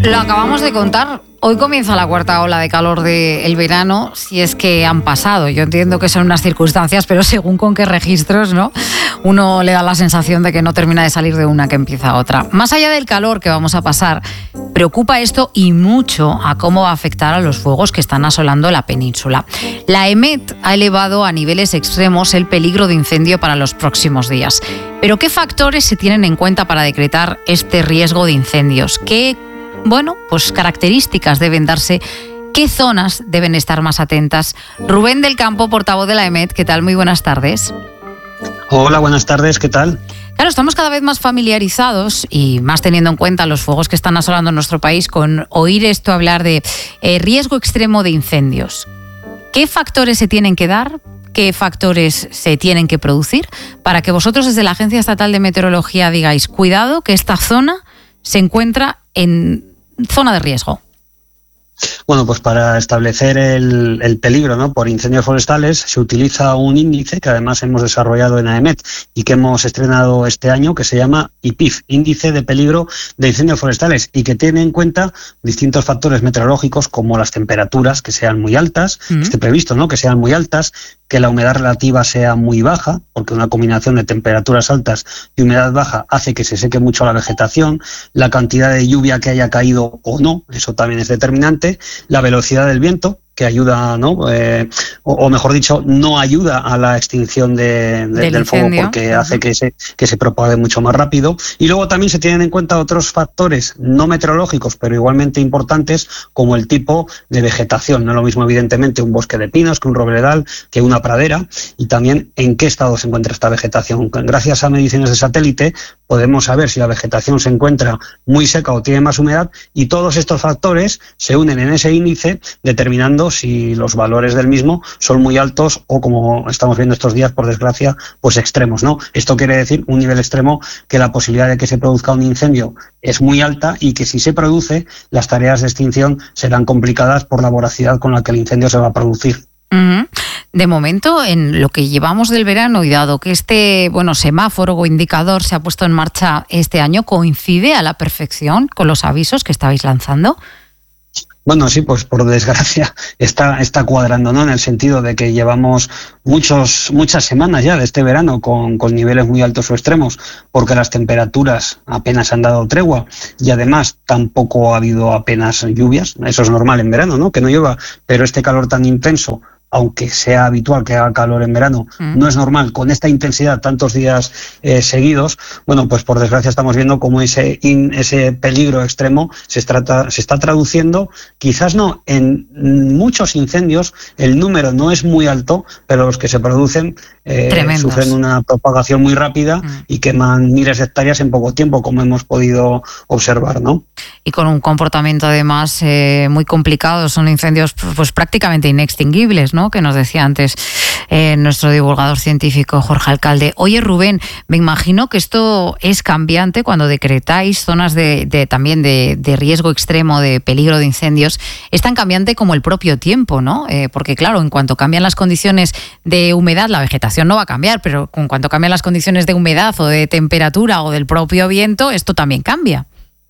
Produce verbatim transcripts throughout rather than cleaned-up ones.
Lo acabamos de contar. Hoy comienza la cuarta ola de calor del verano, si es que han pasado. Yo entiendo que son unas circunstancias, pero según con qué registros, ¿no? Uno le da la sensación de que no termina de salir de una que empieza otra. Más allá del calor que vamos a pasar, preocupa esto y mucho a cómo va a afectar a los fuegos que están asolando la península. La EMET ha elevado a niveles extremos el peligro de incendio para los próximos días. Pero ¿qué factores se tienen en cuenta para decretar este riesgo de incendios? ¿Qué Bueno, pues características deben darse, qué zonas deben estar más atentas? Rubén del Campo, portavoz de la EMET, ¿qué tal? Muy buenas tardes. Hola, buenas tardes, ¿qué tal? Claro, estamos cada vez más familiarizados y más teniendo en cuenta los fuegos que están asolando nuestro país con oír esto hablar de eh, riesgo extremo de incendios. ¿Qué factores se tienen que dar? ¿Qué factores se tienen que producir para que vosotros desde la Agencia Estatal de Meteorología digáis, cuidado, que esta zona se encuentra en zona de riesgo? Bueno, pues para establecer el, el peligro, ¿no?, por incendios forestales se utiliza un índice que además hemos desarrollado en AEMET y que hemos estrenado este año, que se llama I P I F, Índice de Peligro de Incendios Forestales, y que tiene en cuenta distintos factores meteorológicos como las temperaturas que sean muy altas, mm. esté previsto, ¿no?, que sean muy altas, que la humedad relativa sea muy baja, porque una combinación de temperaturas altas y humedad baja hace que se seque mucho la vegetación, la cantidad de lluvia que haya caído o no, eso también es determinante, la velocidad del viento, que ayuda, ¿no? Eh, o, o mejor dicho, no ayuda a la extinción de, de, del, del fuego porque uh-huh. hace que se, que se propague mucho más rápido. Y luego también se tienen en cuenta otros factores no meteorológicos, pero igualmente importantes, como el tipo de vegetación. No es lo mismo, evidentemente, un bosque de pinos que un robledal, que una pradera, y también en qué estado se encuentra esta vegetación. Gracias a mediciones de satélite podemos saber si la vegetación se encuentra muy seca o tiene más humedad, y todos estos factores se unen en ese índice determinando si los valores del mismo son muy altos o, como estamos viendo estos días, por desgracia, pues extremos, ¿no? Esto quiere decir un nivel extremo que la posibilidad de que se produzca un incendio es muy alta y que si se produce, las tareas de extinción serán complicadas por la voracidad con la que el incendio se va a producir. Uh-huh. De momento, en lo que llevamos del verano, y dado que este bueno semáforo o indicador se ha puesto en marcha este año, ¿coincide a la perfección con los avisos que estabais lanzando? Bueno, sí, pues por desgracia está, está cuadrando, ¿no? En el sentido de que llevamos muchos, muchas semanas ya de este verano con, con niveles muy altos o extremos, porque las temperaturas apenas han dado tregua y además tampoco ha habido apenas lluvias. Eso es normal en verano, ¿no?, que no llueva, pero este calor tan intenso, aunque sea habitual que haga calor en verano, mm. no es normal con esta intensidad tantos días eh, seguidos. Bueno, pues por desgracia estamos viendo cómo ese, in, ese peligro extremo se, trata, se está traduciendo, quizás no en muchos incendios, el número no es muy alto, pero los que se producen eh, sufren una propagación muy rápida mm. y queman miles de hectáreas en poco tiempo, como hemos podido observar, ¿no? Y con un comportamiento además eh, muy complicado, son incendios pues prácticamente inextinguibles, ¿no?, que nos decía antes eh, nuestro divulgador científico Jorge Alcalde. Oye, Rubén, me imagino que esto es cambiante cuando decretáis zonas de, de también de, de riesgo extremo, de peligro de incendios. Es tan cambiante como el propio tiempo, ¿no? Eh, porque claro, en cuanto cambian las condiciones de humedad, la vegetación no va a cambiar, pero en cuanto cambian las condiciones de humedad o de temperatura o del propio viento, esto también cambia.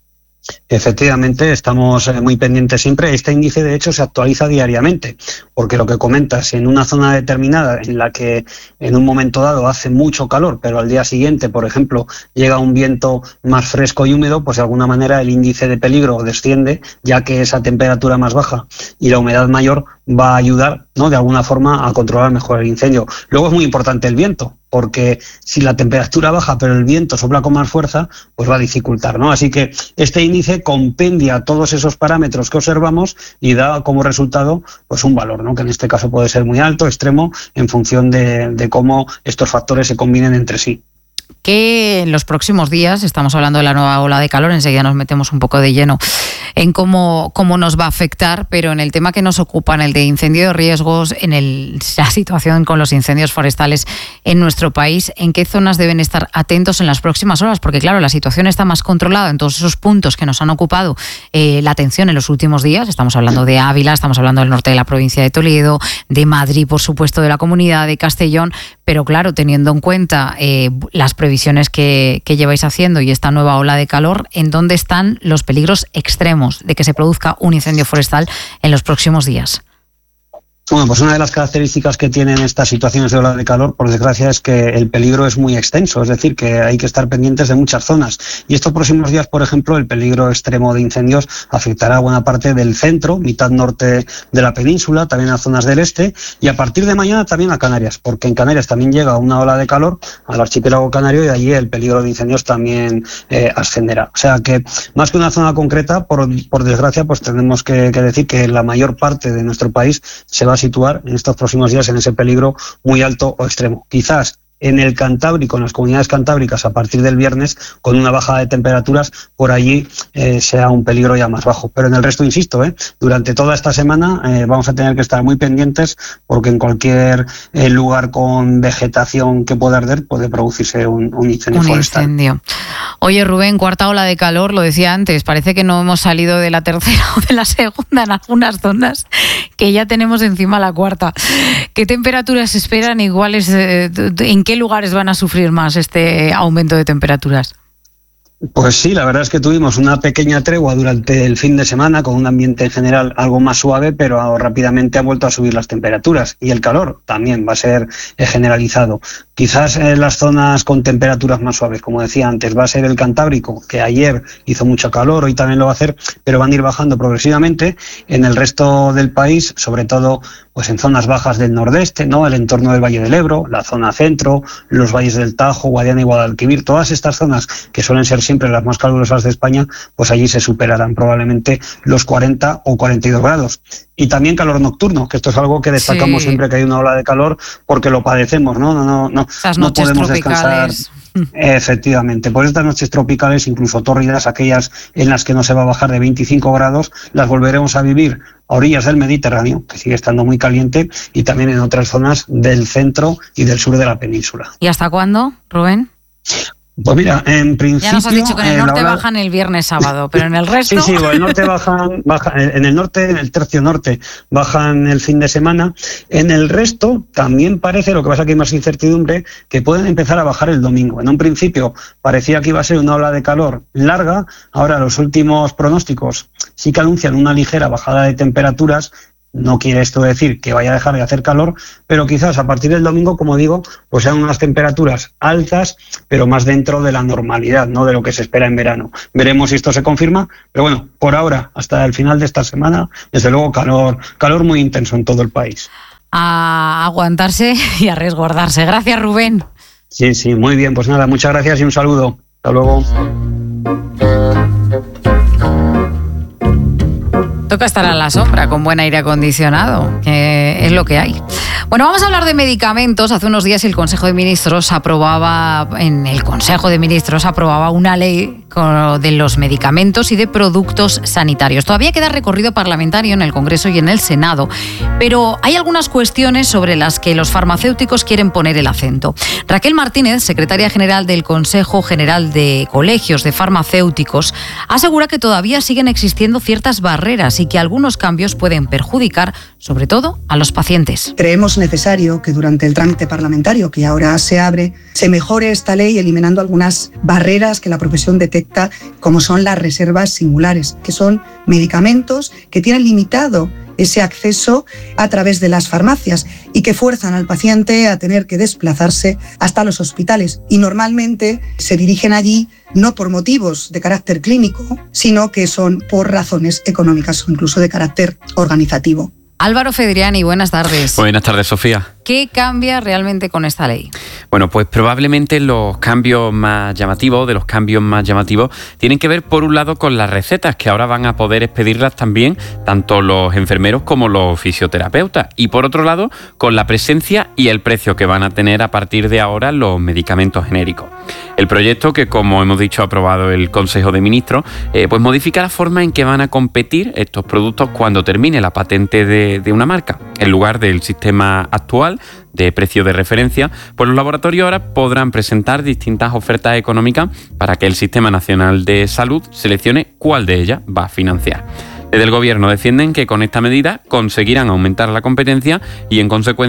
Efectivamente, estamos muy pendientes siempre. Este índice, de hecho, se actualiza diariamente, porque lo que comentas, en una zona determinada en la que en un momento dado hace mucho calor, pero al día siguiente, por ejemplo, llega un viento más fresco y húmedo, pues de alguna manera el índice de peligro desciende, ya que esa temperatura más baja y la humedad mayor va a ayudar, ¿no?, de alguna forma a controlar mejor el incendio. Luego es muy importante el viento, porque si la temperatura baja pero el viento sopla con más fuerza, pues va a dificultar, ¿no? Así que este índice compendia todos esos parámetros que observamos y da como resultado pues un valor, ¿no?, que en este caso puede ser muy alto, extremo, en función de, de cómo estos factores se combinen entre sí. Que en los próximos días, estamos hablando de la nueva ola de calor, enseguida nos metemos un poco de lleno en cómo, cómo nos va a afectar, pero en el tema que nos ocupa, en el de incendio de riesgos, en el, la situación con los incendios forestales en nuestro país, ¿en qué zonas deben estar atentos en las próximas horas? Porque claro, la situación está más controlada en todos esos puntos que nos han ocupado eh, la atención en los últimos días. Estamos hablando de Ávila, estamos hablando del norte de la provincia de Toledo, de Madrid, por supuesto, de la Comunidad de Castellón, pero claro, teniendo en cuenta eh, las previsiones previsiones que, que lleváis haciendo y esta nueva ola de calor, ¿en dónde están los peligros extremos de que se produzca un incendio forestal en los próximos días? Bueno, pues una de las características que tienen estas situaciones de ola de calor, por desgracia, es que el peligro es muy extenso, es decir, que hay que estar pendientes de muchas zonas. Y estos próximos días, por ejemplo, el peligro extremo de incendios afectará a buena parte del centro, mitad norte de la península, también a zonas del este, y a partir de mañana también a Canarias, porque en Canarias también llega una ola de calor al archipiélago canario y allí el peligro de incendios también eh, ascenderá. O sea que, más que una zona concreta, por, por desgracia, pues tenemos que, que decir que la mayor parte de nuestro país se va a situar en estos próximos días en ese peligro muy alto o extremo. Quizás en el Cantábrico, en las comunidades cantábricas, a partir del viernes, con una bajada de temperaturas, por allí eh, sea un peligro ya más bajo. Pero en el resto, insisto, eh, durante toda esta semana eh, vamos a tener que estar muy pendientes porque en cualquier eh, lugar con vegetación que pueda arder puede producirse un, un incendio un forestal. Incendio. Oye, Rubén, cuarta ola de calor, lo decía antes, parece que no hemos salido de la tercera o de la segunda en algunas zonas, que ya tenemos encima la cuarta. ¿Qué temperaturas esperan y cuáles, eh, en qué lugares van a sufrir más este aumento de temperaturas? Pues sí, la verdad es que tuvimos una pequeña tregua durante el fin de semana con un ambiente en general algo más suave, pero rápidamente ha vuelto a subir las temperaturas y el calor también va a ser generalizado. Quizás en las zonas con temperaturas más suaves, como decía antes, va a ser el Cantábrico, que ayer hizo mucho calor, hoy también lo va a hacer, pero van a ir bajando progresivamente. En el resto del país, sobre todo pues en zonas bajas del nordeste, ¿no? El entorno del Valle del Ebro, la zona centro, los valles del Tajo, Guadiana y Guadalquivir, todas estas zonas que suelen ser siempre las más calurosas de España, pues allí se superarán probablemente los cuarenta o cuarenta y dos grados. Y también calor nocturno, que esto es algo que destacamos sí. siempre que hay una ola de calor, porque lo padecemos, ¿no? No, no, no, no podemos descansar. Efectivamente, por estas noches tropicales, incluso tórridas, aquellas en las que no se va a bajar de veinticinco grados, las volveremos a vivir a orillas del Mediterráneo, que sigue estando muy caliente, y también en otras zonas del centro y del sur de la península. ¿Y hasta cuándo, Rubén? Pues mira, en principio... Ya nos has dicho que en el eh, norte hora... bajan el viernes sábado, pero en el resto... Sí, sí, bueno, el norte bajan, bajan, en el norte, en el tercio norte, bajan el fin de semana. En el resto también parece, lo que pasa que hay más incertidumbre, que pueden empezar a bajar el domingo. En un principio parecía que iba a ser una ola de calor larga, ahora los últimos pronósticos sí que anuncian una ligera bajada de temperaturas. No quiere esto decir que vaya a dejar de hacer calor, pero quizás a partir del domingo, como digo, pues sean unas temperaturas altas, pero más dentro de la normalidad, no de lo que se espera en verano. Veremos si esto se confirma, pero bueno, por ahora, hasta el final de esta semana, desde luego calor, calor muy intenso en todo el país. A aguantarse y a resguardarse. Gracias, Rubén. Sí, sí, muy bien, pues nada, muchas gracias y un saludo. Hasta luego. Toca estar a la sombra con buen aire acondicionado, que es lo que hay. Bueno, vamos a hablar de medicamentos. Hace unos días el Consejo de Ministros aprobaba, en el Consejo de Ministros aprobaba una ley de los medicamentos y de productos sanitarios. Todavía queda recorrido parlamentario en el Congreso y en el Senado, pero hay algunas cuestiones sobre las que los farmacéuticos quieren poner el acento. Raquel Martínez, secretaria general del Consejo General de Colegios de Farmacéuticos, asegura que todavía siguen existiendo ciertas barreras y que algunos cambios pueden perjudicar, sobre todo, a los pacientes. Creemos necesario que durante el trámite parlamentario que ahora se abre, se mejore esta ley eliminando algunas barreras que la profesión detecta, como son las reservas singulares, que son medicamentos que tienen limitado ese acceso a través de las farmacias y que fuerzan al paciente a tener que desplazarse hasta los hospitales. Y normalmente se dirigen allí no por motivos de carácter clínico, sino que son por razones económicas o incluso de carácter organizativo. Álvaro Fedriani, buenas tardes. Buenas tardes, Sofía. ¿Qué cambia realmente con esta ley? Bueno, pues probablemente los cambios más llamativos, de los cambios más llamativos, tienen que ver por un lado con las recetas, que ahora van a poder expedirlas también tanto los enfermeros como los fisioterapeutas. Y por otro lado, con la presencia y el precio que van a tener a partir de ahora los medicamentos genéricos. El proyecto, que como hemos dicho ha aprobado el Consejo de Ministros, eh, pues modifica la forma en que van a competir estos productos cuando termine la patente de, de una marca. En lugar del sistema actual de precio de referencia, pues los laboratorios ahora podrán presentar distintas ofertas económicas para que el Sistema Nacional de Salud seleccione cuál de ellas va a financiar. Desde el Gobierno defienden que con esta medida conseguirán aumentar la competencia y, en consecuencia,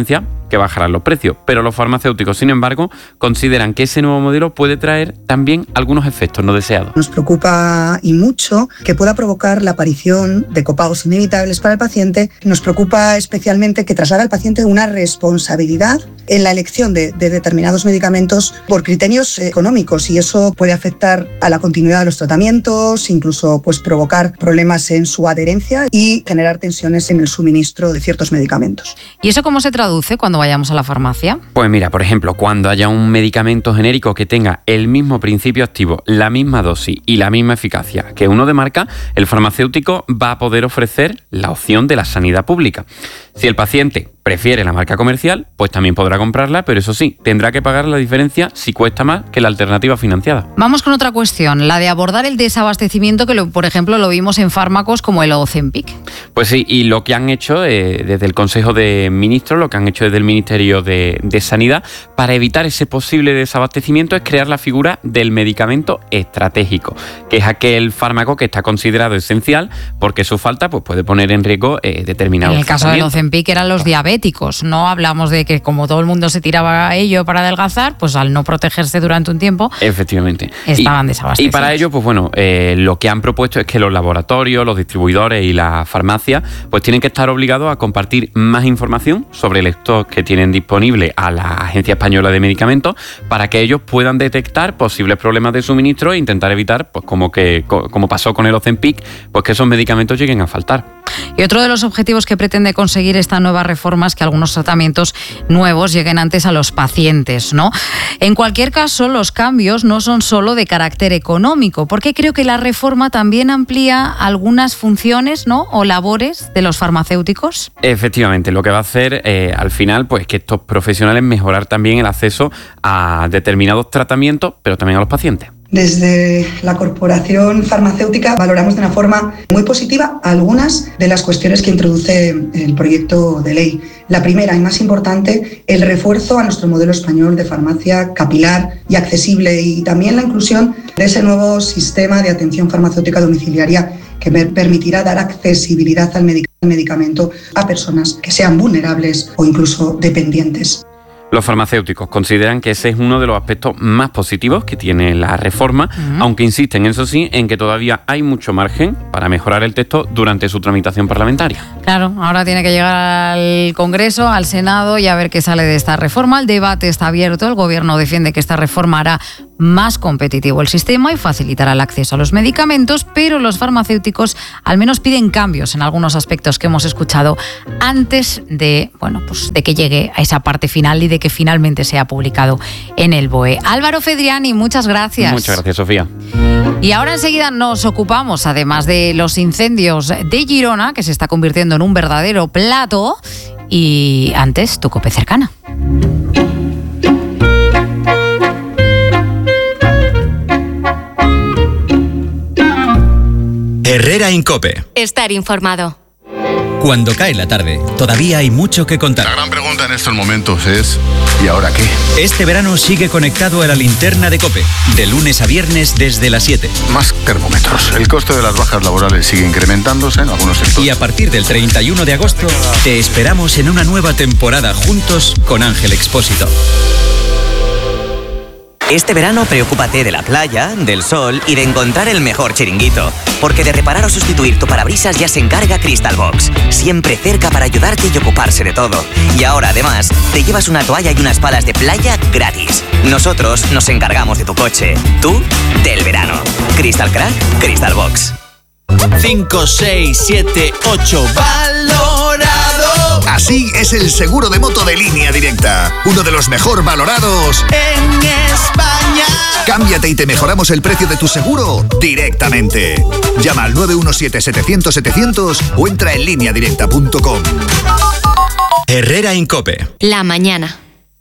que bajarán los precios. Pero los farmacéuticos, sin embargo, consideran que ese nuevo modelo puede traer también algunos efectos no deseados. Nos preocupa y mucho que pueda provocar la aparición de copagos inevitables para el paciente. Nos preocupa especialmente que traslade al paciente una responsabilidad en la elección de, de determinados medicamentos por criterios económicos, y eso puede afectar a la continuidad de los tratamientos, incluso pues, provocar problemas en su adherencia y generar tensiones en el suministro de ciertos medicamentos. ¿Y eso cómo se traduce cuando vayamos a la farmacia? Pues mira, por ejemplo, cuando haya un medicamento genérico que tenga el mismo principio activo, la misma dosis y la misma eficacia que uno de marca, el farmacéutico va a poder ofrecer la opción de la sanidad pública. Si el paciente prefiere la marca comercial, pues también podrá comprarla, pero eso sí, tendrá que pagar la diferencia si cuesta más que la alternativa financiada. Vamos con otra cuestión, la de abordar el desabastecimiento, que lo, por ejemplo lo vimos en fármacos como el Ozempic. Pues sí, y lo que han hecho eh, desde el Consejo de Ministros, lo que han hecho desde el Ministerio de, de Sanidad, para evitar ese posible desabastecimiento, es crear la figura del medicamento estratégico, que es aquel fármaco que está considerado esencial porque su falta pues, puede poner en riesgo eh, determinados En el caso del Ozempic eran los diabéticos, no hablamos de que como todo el mundo se tiraba a ello para adelgazar, pues al no protegerse durante un tiempo, efectivamente, estaban y, desabastecidos. Y para ello, pues bueno, eh, lo que han propuesto es que los laboratorios, los distribuidores y las farmacias pues tienen que estar obligados a compartir más información sobre el stock que tienen disponible a la Agencia Española de Medicamentos para que ellos puedan detectar posibles problemas de suministro e intentar evitar, pues como que como pasó con el Ozempic, pues que esos medicamentos lleguen a faltar. Y otro de los objetivos que pretende conseguir esta nueva reforma es que algunos tratamientos nuevos lleguen antes a los pacientes, ¿no? En cualquier caso, los cambios no son solo de carácter económico, porque creo que la reforma también amplía algunas funciones, ¿no?, o labores de los farmacéuticos. Efectivamente, lo que va a hacer eh, al final, pues que estos profesionales mejorar también el acceso a determinados tratamientos, pero también a los pacientes. Desde la Corporación Farmacéutica valoramos de una forma muy positiva algunas de las cuestiones que introduce el proyecto de ley. La primera y más importante, el refuerzo a nuestro modelo español de farmacia capilar y accesible, y también la inclusión de ese nuevo sistema de atención farmacéutica domiciliaria que permitirá dar accesibilidad al medicamento a personas que sean vulnerables o incluso dependientes. Los farmacéuticos consideran que ese es uno de los aspectos más positivos que tiene la reforma, uh-huh. aunque insisten, eso sí, en que todavía hay mucho margen para mejorar el texto durante su tramitación parlamentaria. Claro, ahora tiene que llegar al Congreso, al Senado, y a ver qué sale de esta reforma. El debate está abierto, el Gobierno defiende que esta reforma hará más competitivo el sistema y facilitará el acceso a los medicamentos, pero los farmacéuticos al menos piden cambios en algunos aspectos que hemos escuchado antes de, bueno, pues de que llegue a esa parte final y de que finalmente sea publicado en el B O E. Álvaro Fedriani, muchas gracias. Muchas gracias, Sofía. Y ahora enseguida nos ocupamos, además de los incendios de Girona, que se está convirtiendo en un verdadero plato, y antes tu COPE cercana. Herrera Incope. Estar informado. Cuando cae la tarde, todavía hay mucho que contar. La gran pregunta en estos momentos es ¿y ahora qué? Este verano sigue conectado a la linterna de COPE, de lunes a viernes desde las siete. Más termómetros. El coste de las bajas laborales sigue incrementándose en algunos sectores. Y a partir del treinta y uno de agosto, te esperamos en una nueva temporada juntos con Ángel Expósito. Este verano preocúpate de la playa, del sol y de encontrar el mejor chiringuito. Porque de reparar o sustituir tu parabrisas ya se encarga Crystal Box. Siempre cerca para ayudarte y ocuparse de todo. Y ahora, además, te llevas una toalla y unas palas de playa gratis. Nosotros nos encargamos de tu coche. Tú, del verano. Crystal Crack, Crystal Box. cinco, seis, siete, ocho. ¡Valorado! Así es el seguro de moto de Línea Directa. Uno de los mejor valorados en España. Cámbiate y te mejoramos el precio de tu seguro directamente. Llama al nueve uno siete, setecientos, setecientos o entra en línea directa punto com. Herrera Incope. La mañana.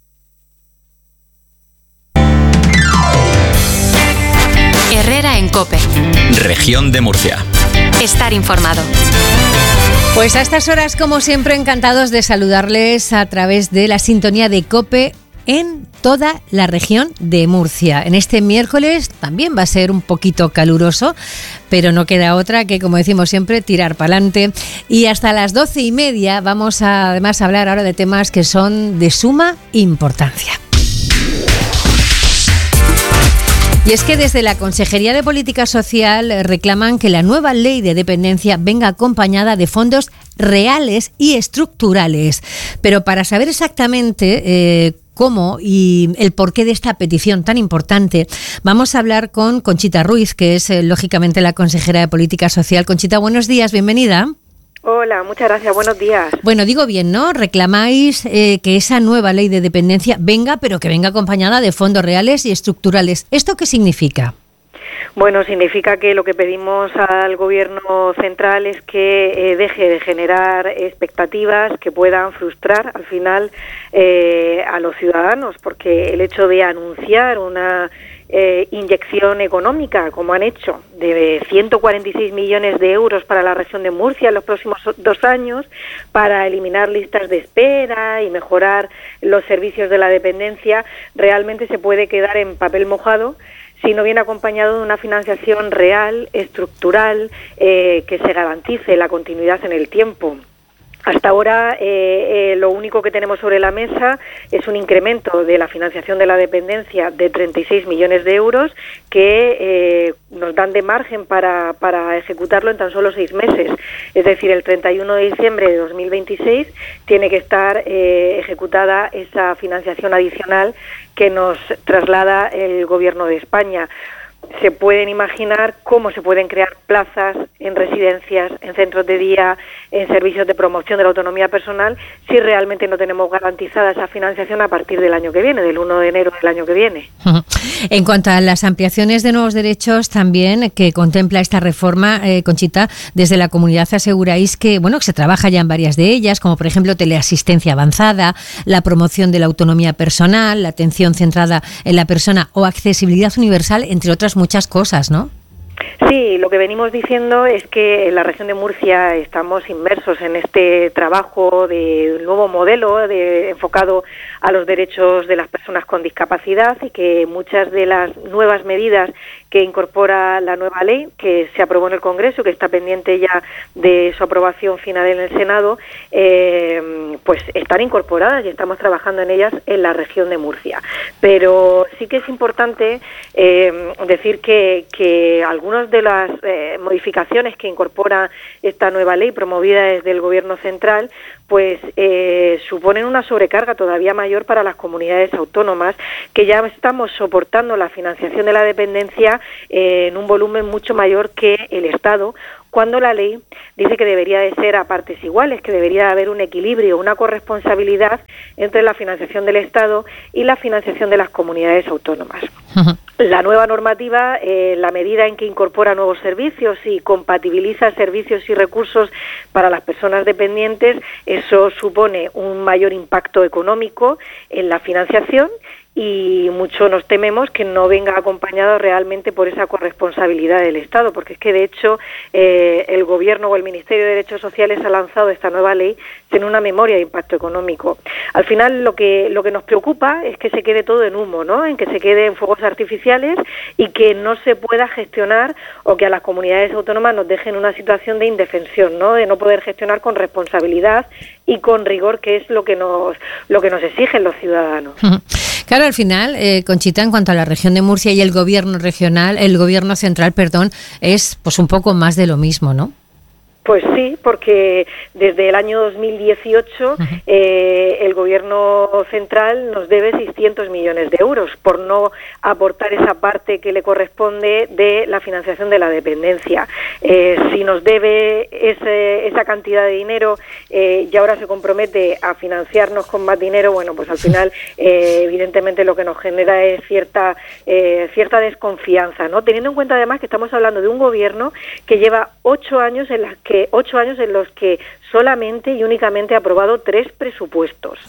Herrera en COPE. Región de Murcia. Estar informado. Pues a estas horas, como siempre, encantados de saludarles a través de la sintonía de COPE en toda la región de Murcia. En este miércoles también va a ser un poquito caluroso, pero no queda otra que, como decimos siempre, tirar para adelante. Y hasta las doce y media vamos a además a hablar ahora de temas que son de suma importancia. Y es que desde la Consejería de Política Social reclaman que la nueva ley de dependencia venga acompañada de fondos reales y estructurales. Pero para saber exactamente eh, cómo y el porqué de esta petición tan importante, vamos a hablar con Conchita Ruiz, que es eh, lógicamente la consejera de Política Social. Conchita, buenos días, bienvenida. Hola, muchas gracias, buenos días. Bueno, digo bien, ¿no? Reclamáis eh, que esa nueva ley de dependencia venga, pero que venga acompañada de fondos reales y estructurales. ¿Esto qué significa? Bueno, significa que lo que pedimos al Gobierno central es que eh, deje de generar expectativas que puedan frustrar al final eh, a los ciudadanos, porque el hecho de anunciar una Eh, inyección económica, como han hecho, de ciento cuarenta y seis millones de euros para la región de Murcia en los próximos dos años, para eliminar listas de espera y mejorar los servicios de la dependencia, realmente se puede quedar en papel mojado si no viene acompañado de una financiación real, estructural, eh, que se garantice la continuidad en el tiempo. Hasta ahora eh, eh, lo único que tenemos sobre la mesa es un incremento de la financiación de la dependencia de treinta y seis millones de euros que eh, nos dan de margen para, para ejecutarlo en tan solo seis meses. Es decir, el treinta y uno de diciembre de dos mil veintiséis tiene que estar eh, ejecutada esa financiación adicional que nos traslada el Gobierno de España. Se pueden imaginar cómo se pueden crear plazas en residencias, en centros de día, en servicios de promoción de la autonomía personal, si realmente no tenemos garantizada esa financiación a partir del año que viene, del uno de enero del año que viene. En cuanto a las ampliaciones de nuevos derechos también que contempla esta reforma, eh, Conchita, desde la comunidad aseguráis que, bueno, que se trabaja ya en varias de ellas, como por ejemplo teleasistencia avanzada, la promoción de la autonomía personal, la atención centrada en la persona o accesibilidad universal, entre otras muchas cosas, ¿no? Sí, lo que venimos diciendo es que en la región de Murcia estamos inmersos en este trabajo de nuevo modelo de, enfocado a los derechos de las personas con discapacidad, y que muchas de las nuevas medidas que incorpora la nueva ley que se aprobó en el Congreso, que está pendiente ya de su aprobación final en el Senado, eh, pues están incorporadas y estamos trabajando en ellas en la región de Murcia. Pero sí que es importante eh, decir que, que algunas de las eh, modificaciones que incorpora esta nueva ley promovida desde el Gobierno central pues eh, suponen una sobrecarga todavía mayor para las comunidades autónomas, que ya estamos soportando la financiación de la dependencia eh, en un volumen mucho mayor que el Estado, cuando la ley dice que debería de ser a partes iguales, que debería haber un equilibrio, una corresponsabilidad entre la financiación del Estado y la financiación de las comunidades autónomas. Uh-huh. La nueva normativa, eh, la medida en que incorpora nuevos servicios y compatibiliza servicios y recursos para las personas dependientes, eso supone un mayor impacto económico en la financiación, y mucho nos tememos que no venga acompañado realmente por esa corresponsabilidad del Estado, porque es que de hecho eh, el Gobierno o el Ministerio de Derechos Sociales ha lanzado esta nueva ley sin una memoria de impacto económico. Al final lo que lo que nos preocupa es que se quede todo en humo, ¿no? En que se quede en fuegos artificiales y que no se pueda gestionar, o que a las comunidades autónomas nos dejen una situación de indefensión, ¿no? De no poder gestionar con responsabilidad y con rigor, que es lo que nos lo que nos exigen los ciudadanos. Claro, al final, eh, Conchita, en cuanto a la región de Murcia y el gobierno regional, el gobierno central, perdón, es pues un poco más de lo mismo, ¿no? Pues sí, porque desde el año dos mil dieciocho uh-huh. eh, el Gobierno central nos debe seiscientos millones de euros por no aportar esa parte que le corresponde de la financiación de la dependencia. Eh, si nos debe ese, esa cantidad de dinero eh, y ahora se compromete a financiarnos con más dinero, bueno, pues al final eh, evidentemente lo que nos genera es cierta eh, cierta desconfianza, ¿no? Teniendo en cuenta además que estamos hablando de un gobierno que lleva ocho años en las que ocho años en los que solamente y únicamente ha aprobado tres presupuestos.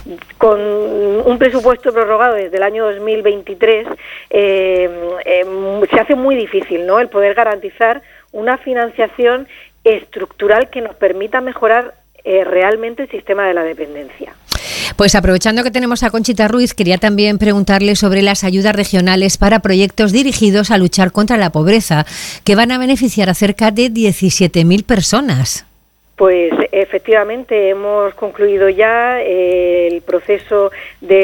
Con un presupuesto prorrogado desde el año dos mil veintitrés, eh, eh, se hace muy difícil, ¿no?, el poder garantizar una financiación estructural que nos permita mejorar eh, realmente el sistema de la dependencia. Pues aprovechando que tenemos a Conchita Ruiz, quería también preguntarle sobre las ayudas regionales para proyectos dirigidos a luchar contra la pobreza, que van a beneficiar a cerca de diecisiete mil personas. Pues efectivamente hemos concluido ya eh, el proceso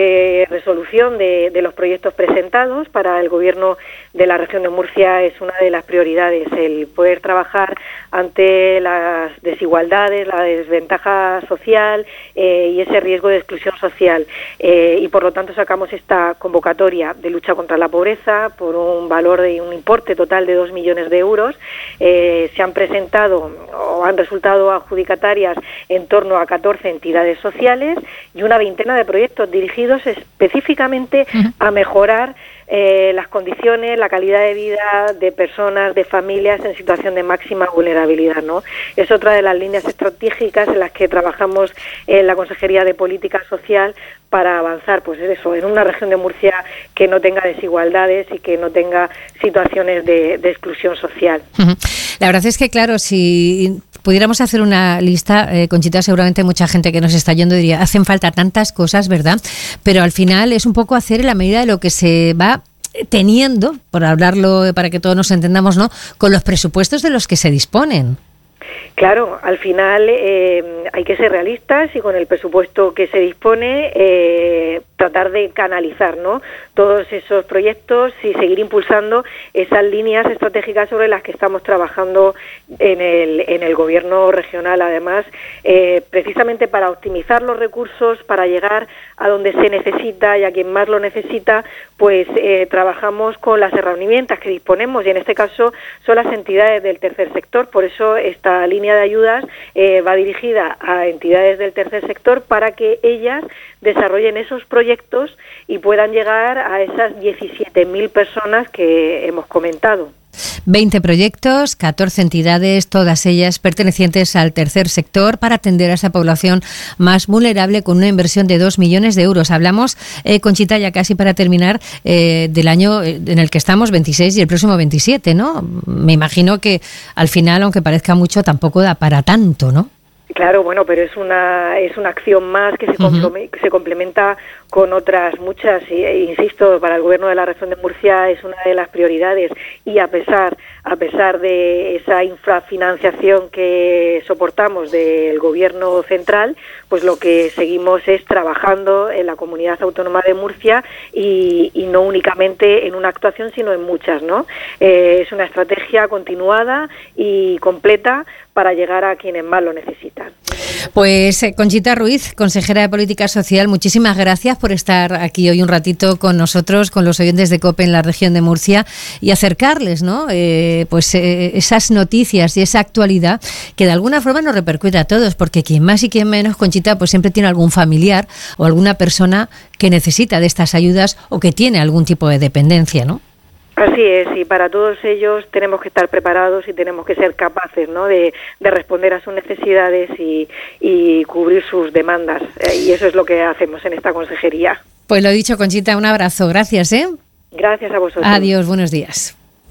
de resolución de, de los proyectos presentados. Para el Gobierno de la región de Murcia es una de las prioridades el poder trabajar ante las desigualdades, la desventaja social eh, y ese riesgo de exclusión social. Eh, y por lo tanto sacamos esta convocatoria de lucha contra la pobreza por un valor de un importe total de dos millones de euros. Eh, se han presentado o han resultado adjudicatarias en torno a catorce entidades sociales y una veintena de proyectos dirigidos específicamente a mejorar eh, las condiciones, la calidad de vida de personas, de familias en situación de máxima vulnerabilidad, ¿no? Es otra de las líneas estratégicas en las que trabajamos en la Consejería de Política Social para avanzar, pues eso, en una región de Murcia que no tenga desigualdades y que no tenga situaciones de, de exclusión social. La verdad es que, claro, si pudiéramos hacer una lista, eh, Conchita, seguramente mucha gente que nos está yendo diría, hacen falta tantas cosas, ¿verdad? Pero al final es un poco hacer en la medida de lo que se va teniendo, por hablarlo, para que todos nos entendamos, ¿no?, con los presupuestos de los que se disponen. Claro, al final eh, hay que ser realistas y con el presupuesto que se dispone eh, tratar de canalizar, ¿no?, todos esos proyectos y seguir impulsando esas líneas estratégicas sobre las que estamos trabajando en el, en el Gobierno regional. Además, eh, precisamente para optimizar los recursos, para llegar a donde se necesita y a quien más lo necesita, pues eh, trabajamos con las herramientas que disponemos y en este caso son las entidades del tercer sector. Por eso esta línea de ayudas eh, va dirigida a entidades del tercer sector para que ellas desarrollen esos proyectos y puedan llegar a esas diecisiete mil personas que hemos comentado. veinte proyectos, catorce entidades, todas ellas pertenecientes al tercer sector para atender a esa población más vulnerable con una inversión de dos millones de euros. Hablamos, eh, Conchita, ya casi para terminar, eh, del año en el que estamos, veintiséis, y el próximo veintisiete, ¿no? Me imagino que al final, aunque parezca mucho, tampoco da para tanto, ¿no? Claro, bueno, pero es una es una acción más que se, uh-huh. que se complementa con otras muchas, y, e insisto, para el Gobierno de la región de Murcia es una de las prioridades y a pesar a pesar de esa infrafinanciación que soportamos del Gobierno central, pues lo que seguimos es trabajando en la Comunidad Autónoma de Murcia y, y no únicamente en una actuación, sino en muchas, ¿no? Eh, es una estrategia continuada y completa para llegar a quienes más lo necesitan. Pues eh, Conchita Ruiz, consejera de Política Social, muchísimas gracias por estar aquí hoy un ratito con nosotros, con los oyentes de COPE en la región de Murcia y acercarles, ¿no?, eh, pues eh, esas noticias y esa actualidad que de alguna forma nos repercute a todos, porque quien más y quien menos, Conchita, pues siempre tiene algún familiar o alguna persona que necesita de estas ayudas o que tiene algún tipo de dependencia, ¿no? Así es, y para todos ellos tenemos que estar preparados y tenemos que ser capaces, ¿no?, de, de responder a sus necesidades y, y cubrir sus demandas. Y eso es lo que hacemos en esta consejería. Pues lo dicho, Conchita, un abrazo. Gracias, ¿eh? Gracias a vosotros. Adiós, buenos días.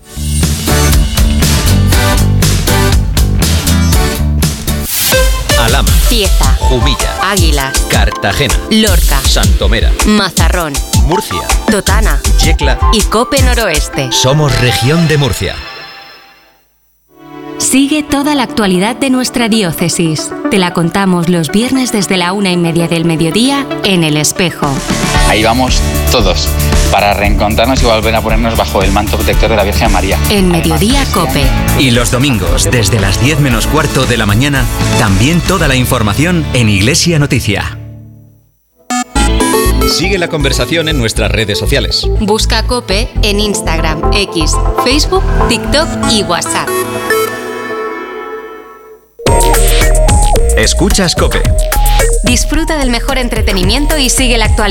Alhama, Cieza, Jumilla, Águilas, Cartagena, Lorca, Santomera, Mazarrón, Murcia, Totana Yecla y Cope Noroeste. Somos región de Murcia. Sigue toda la actualidad de nuestra diócesis. Te la contamos los viernes desde la una y media del mediodía en El Espejo. Ahí vamos todos, para reencontrarnos y volver a ponernos bajo el manto protector de la Virgen María. En Mediodía Cope. Y los domingos, desde las diez menos cuarto de la mañana, también toda la información en Iglesia Noticia. Sigue la conversación en nuestras redes sociales. Busca Cope en Instagram, X, Facebook, TikTok y WhatsApp. Escuchas COPE. Disfruta del mejor entretenimiento y sigue la actualidad.